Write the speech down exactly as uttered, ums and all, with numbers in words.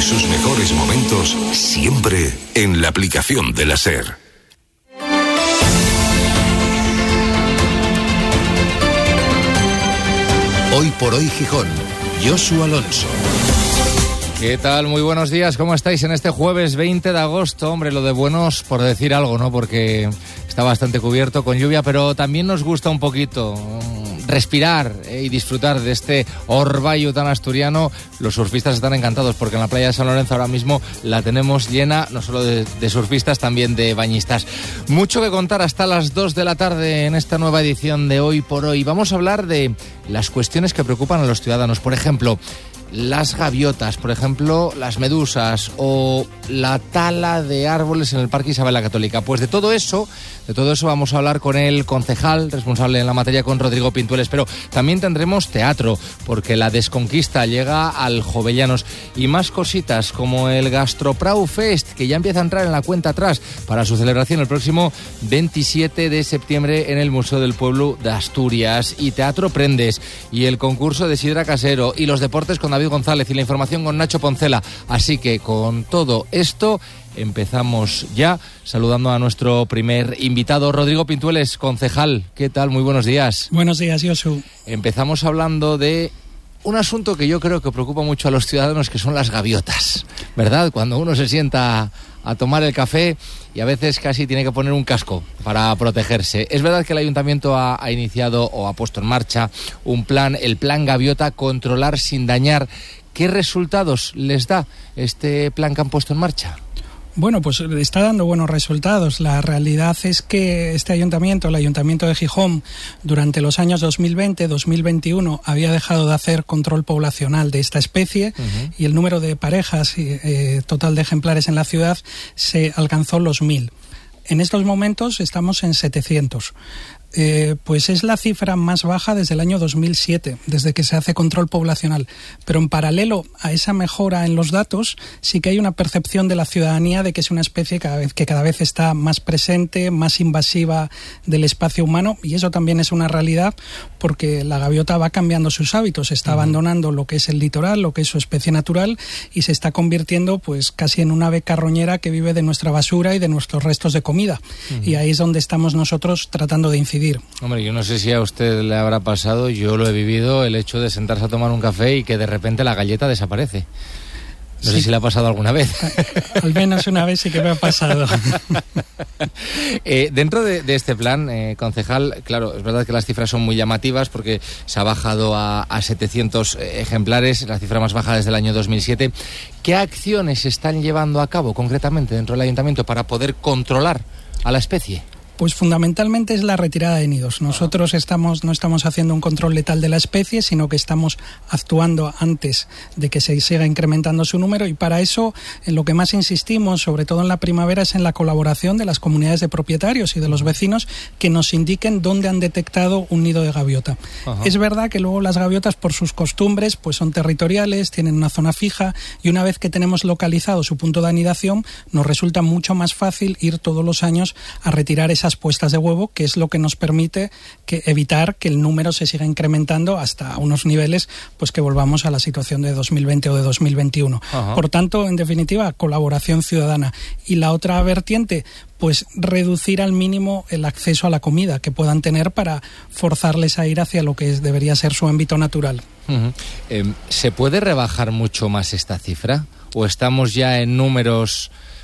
sus mejores momentos siempre en la aplicación de la SER. Hoy por hoy Gijón, Josu Alonso. ¿Qué tal? Muy buenos días, ¿cómo estáis en este jueves veinte de agosto? Hombre, lo de buenos por decir algo, ¿no? Porque está bastante cubierto con lluvia, pero también nos gusta un poquito respirar eh, y disfrutar de este orvallo tan asturiano. Los surfistas están encantados porque en la playa de San Lorenzo ahora mismo la tenemos llena, no solo de, de surfistas, también de bañistas. Mucho que contar hasta las dos de la tarde en esta nueva edición de Hoy por Hoy. Vamos a hablar de las cuestiones que preocupan a los ciudadanos. Por ejemplo, las gaviotas, por ejemplo, las medusas o la tala de árboles en el Parque Isabel la Católica. Pues de todo eso, de todo eso vamos a hablar con el concejal responsable en la materia, con Rodrigo Pintueles, pero también tendremos teatro, porque la Desconquista llega al Jovellanos y más cositas como el Gastroprau Fest, que ya empieza a entrar en la cuenta atrás para su celebración el próximo veintisiete de septiembre en el Museo del Pueblo de Asturias, y Teatro Prendes, y el concurso de sidra casero, y los deportes con David González y la información con Nacho Poncela. Así que con todo esto empezamos ya saludando a nuestro primer invitado, Rodrigo Pintueles, concejal. ¿Qué tal? Muy buenos días. Buenos días, Josu. Empezamos hablando de un asunto que yo creo que preocupa mucho a los ciudadanos, que son las gaviotas, ¿verdad? Cuando uno se sienta a tomar el café y a veces casi tiene que poner un casco para protegerse. Es verdad que el ayuntamiento ha, ha iniciado o ha puesto en marcha un plan, el plan Gaviota, controlar sin dañar. ¿Qué resultados les da este plan que han puesto en marcha? Bueno, pues está dando buenos resultados. La realidad es que este ayuntamiento, el Ayuntamiento de Gijón, durante los años dos mil veinte dos mil veintiuno había dejado de hacer control poblacional de esta especie, uh-huh. y el número de parejas eh, total de ejemplares en la ciudad se alcanzó los mil. En estos momentos estamos en setecientos. Eh, pues es la cifra más baja desde el año dos mil siete, desde que se hace control poblacional. Pero en paralelo a esa mejora en los datos, sí que hay una percepción de la ciudadanía de que es una especie cada vez, que cada vez está más presente, más invasiva del espacio humano, y eso también es una realidad porque la gaviota va cambiando sus hábitos, está uh-huh. abandonando lo que es el litoral, lo que es su especie natural, y se está convirtiendo pues casi en una ave carroñera que vive de nuestra basura y de nuestros restos de comida. Uh-huh. Y ahí es donde estamos nosotros tratando de incidir. Hombre, yo no sé si a usted le habrá pasado, yo lo he vivido, el hecho de sentarse a tomar un café y que de repente la galleta desaparece. No sí. sé si le ha pasado alguna vez. Al menos una vez sí que me ha pasado. eh, dentro de, de este plan, eh, concejal, claro, es verdad que las cifras son muy llamativas porque se ha bajado a, a setecientos ejemplares, la cifra más baja desde el año dos mil siete. ¿Qué acciones se están llevando a cabo concretamente dentro del ayuntamiento para poder controlar a la especie? Pues fundamentalmente es la retirada de nidos. Nosotros estamos, no estamos haciendo un control letal de la especie, sino que estamos actuando antes de que se siga incrementando su número, y para eso en lo que más insistimos, sobre todo en la primavera, es en la colaboración de las comunidades de propietarios y de los vecinos que nos indiquen dónde han detectado un nido de gaviota. Ajá. Es verdad que luego las gaviotas, por sus costumbres, pues son territoriales, tienen una zona fija, y una vez que tenemos localizado su punto de anidación, nos resulta mucho más fácil ir todos los años a retirar esas puestas de huevo, que es lo que nos permite que evitar que el número se siga incrementando hasta unos niveles pues que volvamos a la situación de dos mil veinte o de dos mil veintiuno. Ajá. Por tanto, en definitiva, colaboración ciudadana. Y la otra vertiente, pues reducir al mínimo el acceso a la comida que puedan tener para forzarles a ir hacia lo que es, debería ser su ámbito natural. Uh-huh. Eh, ¿Se puede rebajar mucho más esta cifra? ¿O estamos ya en números